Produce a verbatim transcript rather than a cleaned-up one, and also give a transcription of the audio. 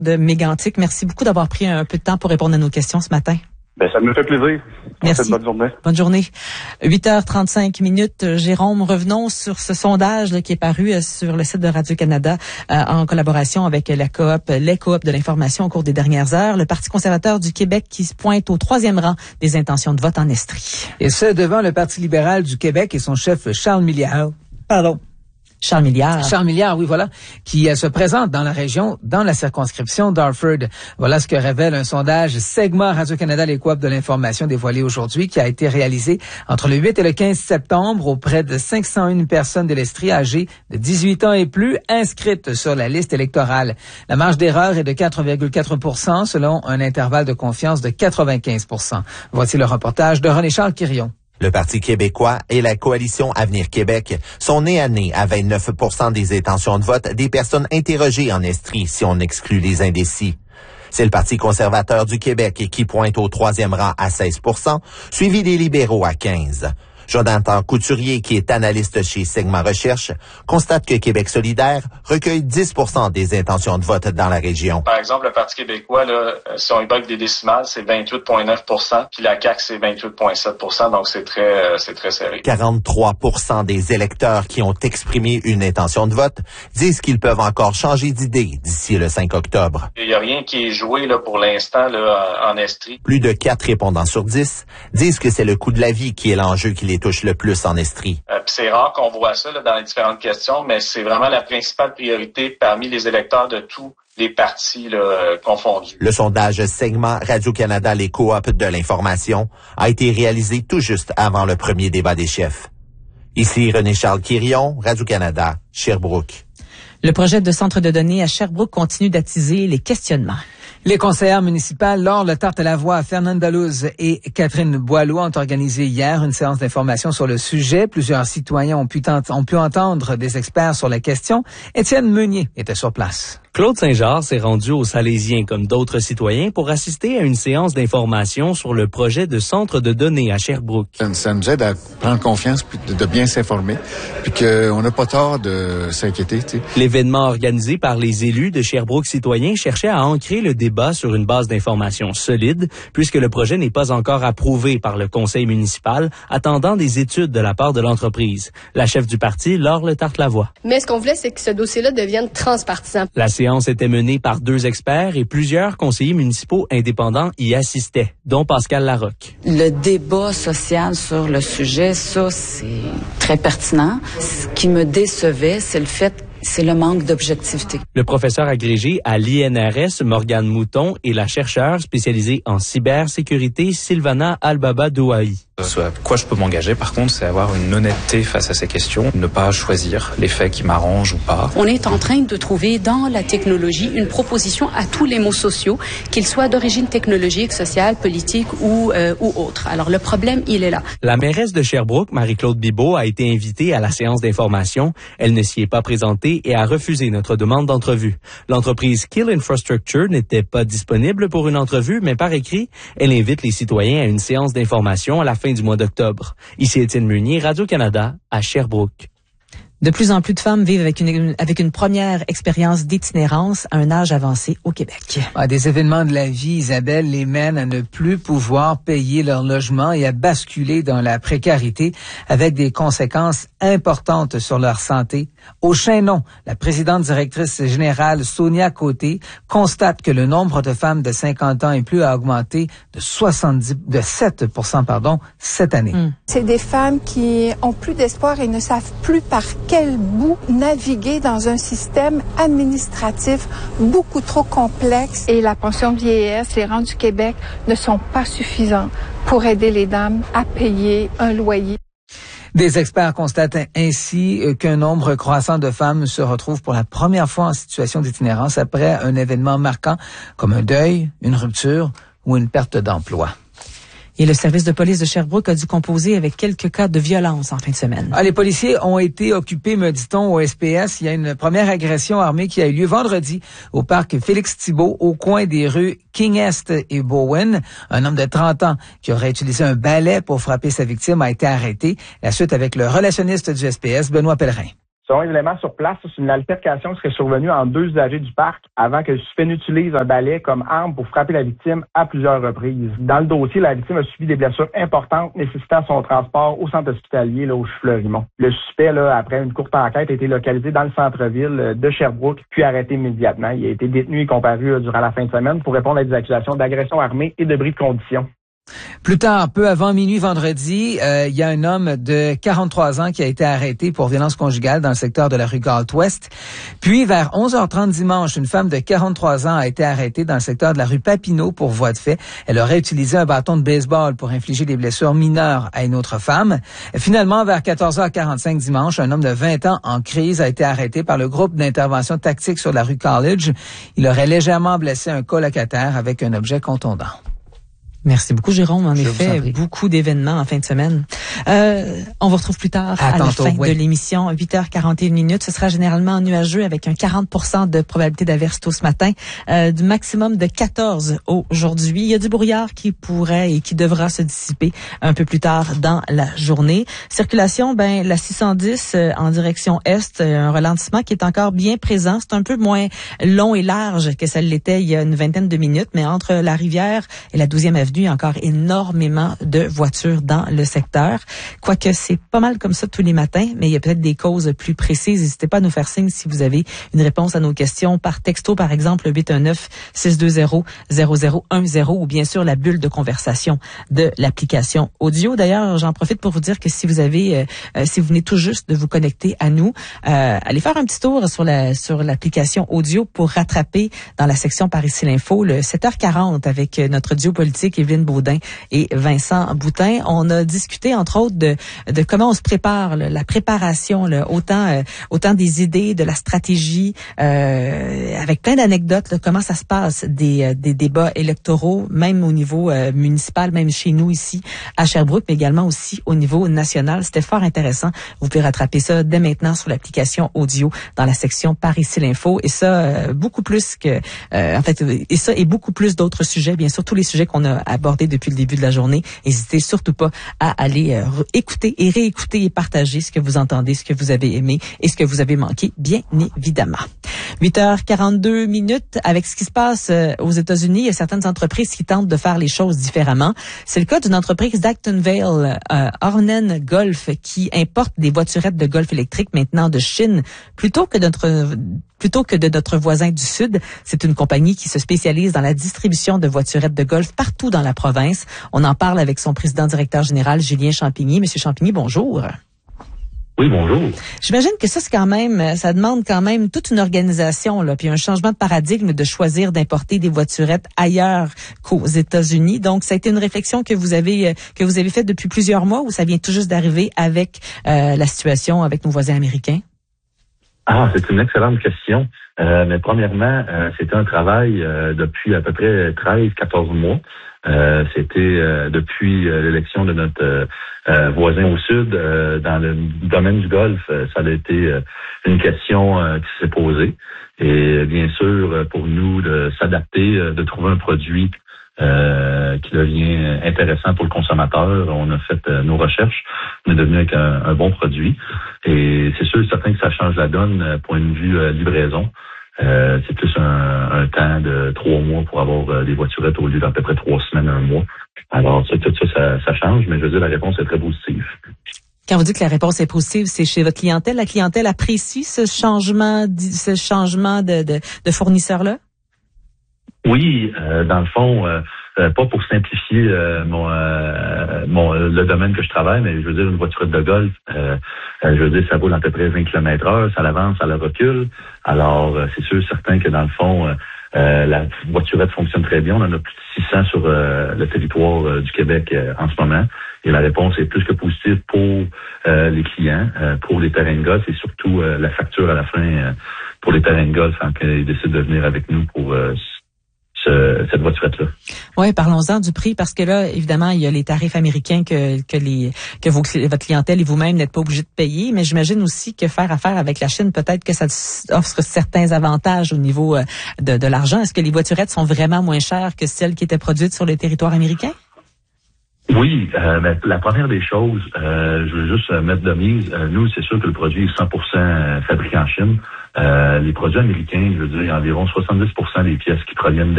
de Mégantic. Merci beaucoup d'avoir pris un peu de temps pour répondre à nos questions ce matin. Ben, ça me fait plaisir. Merci. Bonne journée. Bonne journée. huit heures trente-cinq minutes. Jérôme, revenons sur ce sondage là, qui est paru euh, sur le site de Radio-Canada euh, en collaboration avec la coop, les coops de l'information au cours des dernières heures. Le Parti conservateur du Québec qui se pointe au troisième rang des intentions de vote en Estrie. Et ce, devant le Parti libéral du Québec et son chef Charles Milliard. Pardon. Charles Milliard. Charles Milliard, oui, voilà, qui euh, se présente dans la région, dans la circonscription d'Harford. Voilà ce que révèle un sondage segment Radio-Canada les Coop de l'information dévoilé aujourd'hui, qui a été réalisé entre le huit et le quinze septembre auprès de cinq cent un personnes de l'Estrie âgées de dix-huit ans et plus inscrites sur la liste électorale. La marge d'erreur est de quatre virgule quatre pour cent selon un intervalle de confiance de quatre-vingt-quinze pour cent. Voici le reportage de René-Charles Quirion. Le Parti québécois et la coalition Avenir Québec sont nez à nez à vingt-neuf pour cent des intentions de vote des personnes interrogées en Estrie, si on exclut les indécis. C'est le Parti conservateur du Québec qui pointe au troisième rang à seize pour cent, suivi des libéraux à quinze pour cent. Jonathan Couturier, qui est analyste chez Segment Recherche, constate que Québec solidaire recueille dix pour cent des intentions de vote dans la région. Par exemple, le Parti québécois, là, si on évoque des décimales, c'est vingt-huit virgule neuf pour cent, puis la C A Q, c'est vingt-huit virgule sept pour cent, donc c'est très, euh, c'est très serré. quarante-trois pour cent des électeurs qui ont exprimé une intention de vote disent qu'ils peuvent encore changer d'idée d'ici le cinq octobre. Il n'y a rien qui est joué là, pour l'instant là, en Estrie. Plus de quatre répondants sur dix disent que c'est le coût de la vie qui est l'enjeu qui les touche le plus en Estrie. Euh, c'est rare qu'on voit ça là, dans les différentes questions, mais c'est vraiment la principale priorité parmi les électeurs de tous les partis là, euh, confondus. Le sondage segment Radio-Canada les coops de l'information a été réalisé tout juste avant le premier débat des chefs. Ici René-Charles Quirion, Radio-Canada, Sherbrooke. Le projet de centre de données à Sherbrooke continue d'attiser les questionnements. Les conseillères municipales Laure Le Tarte-Lavoie, Fernande Dalouse et Catherine Boileau ont organisé hier une séance d'information sur le sujet. Plusieurs citoyens ont pu, ont pu entendre des experts sur la question. Étienne Meunier était sur place. Claude Saint-Georges s'est rendu aux Salésiens comme d'autres citoyens pour assister à une séance d'information sur le projet de centre de données à Sherbrooke. Ça, ça nous aide à prendre confiance puis de, de bien s'informer, puis qu'on n'a pas tort de s'inquiéter. Tu sais. L'événement organisé par les élus de Sherbrooke Citoyens cherchait à ancrer le débat sur une base d'information solide, puisque le projet n'est pas encore approuvé par le conseil municipal, attendant des études de la part de l'entreprise. La chef du parti, Laure Le Tarte-Lavoie. Mais ce qu'on voulait, c'est que ce dossier-là devienne transpartisan. La La séance était menée par deux experts et plusieurs conseillers municipaux indépendants y assistaient, dont Pascal Larocque. Le débat social sur le sujet, ça, c'est très pertinent. Ce qui me décevait, c'est le fait c'est le manque d'objectivité. Le professeur agrégé à l'I N R S, Morgane Mouton, et la chercheure spécialisée en cybersécurité, Sylvana Albaba-Douahi. Ce à quoi je peux m'engager, par contre, c'est avoir une honnêteté face à ces questions, ne pas choisir les faits qui m'arrangent ou pas. On est en train de trouver dans la technologie une proposition à tous les mots sociaux, qu'ils soient d'origine technologique, sociale, politique ou, euh, ou autre. Alors le problème, il est là. La mairesse de Sherbrooke, Marie-Claude Bibeau, a été invitée à la séance d'information. Elle ne s'y est pas présentée et a refusé notre demande d'entrevue. L'entreprise Kill Infrastructure n'était pas disponible pour une entrevue, mais par écrit, elle invite les citoyens à une séance d'information à la fin du mois d'octobre. Ici Étienne Meunier, Radio-Canada, à Sherbrooke. De plus en plus de femmes vivent avec une, avec une première expérience d'itinérance à un âge avancé au Québec. Ah, des événements de la vie, Isabelle, les mènent à ne plus pouvoir payer leur logement et à basculer dans la précarité avec des conséquences importantes sur leur santé. Au Chaînon, la présidente directrice générale Sonia Côté constate que le nombre de femmes de cinquante ans et plus a augmenté de soixante-dix, de sept pour cent pardon, cette année. Mm. C'est des femmes qui ont plus d'espoir et ne savent plus par quel bout naviguer dans un système administratif beaucoup trop complexe. Et la pension de vieillesse, les rentes du Québec ne sont pas suffisants pour aider les dames à payer un loyer. Des experts constatent ainsi qu'un nombre croissant de femmes se retrouvent pour la première fois en situation d'itinérance après un événement marquant comme un deuil, une rupture ou une perte d'emploi. Et le service de police de Sherbrooke a dû composer avec quelques cas de violence en fin de semaine. Ah, les policiers ont été occupés, me dit-on, au S P S. Il y a une première agression armée qui a eu lieu vendredi au parc Félix-Thibault, au coin des rues King-Est et Bowen. Un homme de trente ans qui aurait utilisé un balai pour frapper sa victime a été arrêté. La suite avec le relationniste du S P S, Benoît Pellerin. Selon les éléments sur place, c'est une altercation qui serait survenue entre deux usagers du parc avant que le suspect n'utilise un balai comme arme pour frapper la victime à plusieurs reprises. Dans le dossier, la victime a subi des blessures importantes nécessitant son transport au centre hospitalier là, au Fleurimont. Le suspect, là, après une courte enquête, a été localisé dans le centre-ville de Sherbrooke, puis arrêté immédiatement. Il a été détenu et comparu durant la fin de semaine pour répondre à des accusations d'agression armée et de bris de condition. Plus tard, peu avant minuit vendredi, euh, il y a un homme de quarante-trois ans qui a été arrêté pour violence conjugale dans le secteur de la rue Galt-Ouest. Puis, vers onze heures trente dimanche, une femme de quarante-trois ans a été arrêtée dans le secteur de la rue Papineau pour voie de fait. Elle aurait utilisé un bâton de baseball pour infliger des blessures mineures à une autre femme. Finalement, vers quatorze heures quarante-cinq dimanche, un homme de vingt ans en crise a été arrêté par le groupe d'intervention tactique sur la rue College. Il aurait légèrement blessé un colocataire avec un objet contondant. Merci beaucoup, Jérôme. En Je effet, beaucoup d'événements en fin de semaine. Euh, on vous retrouve plus tard à, à la tantôt, fin oui. de l'émission, huit heures quarante et une minutes. Ce sera généralement nuageux avec un quarante pour cent de probabilité d'averse tôt ce matin, euh, du maximum de quatorze aujourd'hui. Il y a du brouillard qui pourrait et qui devra se dissiper un peu plus tard dans la journée. Circulation, ben la six cent dix euh, en direction est, euh, un ralentissement qui est encore bien présent. C'est un peu moins long et large que ça l'était il y a une vingtaine de minutes, mais entre la rivière et la douzième avenue, il y a encore énormément de voitures dans le secteur. Quoique c'est pas mal comme ça tous les matins, mais il y a peut-être des causes plus précises. N'hésitez pas à nous faire signe si vous avez une réponse à nos questions par texto, par exemple, le huit un neuf, six deux zéro, zéro zéro un zéro ou bien sûr la bulle de conversation de l'application audio. D'ailleurs, j'en profite pour vous dire que si vous avez, euh, si vous venez tout juste de vous connecter à nous, euh, allez faire un petit tour sur la sur l'application audio pour rattraper dans la section par ici l'info le sept heures quarante avec notre duo politique Évelyne Baudin et Vincent Boutin. On a discuté entre autres de, de comment on se prépare, là, la préparation, là, autant euh, autant des idées, de la stratégie, euh, avec plein d'anecdotes, là, comment ça se passe des, euh, des débats électoraux, même au niveau euh, municipal, même chez nous ici à Sherbrooke, mais également aussi au niveau national. C'était fort intéressant. Vous pouvez rattraper ça dès maintenant sur l'application audio dans la section par ici l'info et ça euh, beaucoup plus que euh, en fait et ça et beaucoup plus d'autres sujets, bien sûr tous les sujets qu'on a abordés depuis le début de la journée. N'hésitez surtout pas à aller euh, écouter et réécouter et partager ce que vous entendez, ce que vous avez aimé et ce que vous avez manqué, bien évidemment. huit heures quarante-deux minutes. Avec ce qui se passe euh, aux États-Unis, il y a certaines entreprises qui tentent de faire les choses différemment. C'est le cas d'une entreprise d'Actonville, euh, Ornen Golf, qui importe des voiturettes de golf électrique maintenant de Chine plutôt que notre plutôt que de notre voisin du Sud. C'est une compagnie qui se spécialise dans la distribution de voiturettes de golf partout dans la province. On en parle avec son président-directeur général, Julien Champigny. Monsieur Champigny, bonjour. Oui, bonjour. J'imagine que ça, c'est quand même, ça demande quand même toute une organisation, là, puis un changement de paradigme de choisir d'importer des voiturettes ailleurs qu'aux États-Unis. Donc, ça a été une réflexion que vous avez, que vous avez faite depuis plusieurs mois ou ça vient tout juste d'arriver avec euh, la situation avec nos voisins américains? Ah, c'est une excellente question. Euh, mais premièrement, euh, c'était un travail euh, depuis à peu près treize à quatorze mois. Euh, c'était euh, depuis euh, l'élection de notre euh, euh, voisin au sud, euh, dans le domaine du golf, euh, ça a été euh, une question euh, qui s'est posée. Et bien sûr, pour nous, de s'adapter, euh, de trouver un produit euh, qui devient intéressant pour le consommateur. On a fait euh, nos recherches, on est devenu avec un, un bon produit. Et c'est sûr, certain que ça change la donne, euh, point de vue euh, livraison. Euh, c'est plus un, un temps de trois mois pour avoir euh, des voiturettes au lieu d'à peu près trois semaines, un mois. Alors, ça, tout ça, ça, ça change, mais je veux dire, la réponse est très positive. Quand vous dites que la réponse est positive, c'est chez votre clientèle. La clientèle apprécie ce changement, ce changement de, de, de fournisseur-là? Oui, euh, dans le fond, euh, euh, pas pour simplifier euh, mon, euh, mon le domaine que je travaille, mais je veux dire, une voiturette de golf, euh, euh, je veux dire, ça roule à peu près vingt kilomètres heure, ça l'avance, ça la recule. Alors, euh, c'est sûr, certain que dans le fond, euh, euh, la voiturette fonctionne très bien. On en a plus de six cents sur euh, le territoire euh, du Québec euh, en ce moment. Et la réponse est plus que positive pour euh, les clients, euh, pour les terrains de golf et surtout euh, la facture à la fin euh, pour les terrains de golf quand ils décident de venir avec nous pour euh, ce, cette voiturette-là. Oui, parlons-en du prix parce que là, évidemment, il y a les tarifs américains que que les que vos, votre clientèle et vous-même n'êtes pas obligés de payer, mais j'imagine aussi que faire affaire avec la Chine, peut-être que ça offre certains avantages au niveau de, de l'argent. Est-ce que les voiturettes sont vraiment moins chères que celles qui étaient produites sur le territoire américain? Oui, euh, ben, la première des choses, euh, je veux juste mettre de mise, euh, nous, c'est sûr que le produit est cent pour cent fabriqué en Chine. Euh, les produits américains, je veux dire, il y a environ soixante-dix pour cent des pièces qui proviennent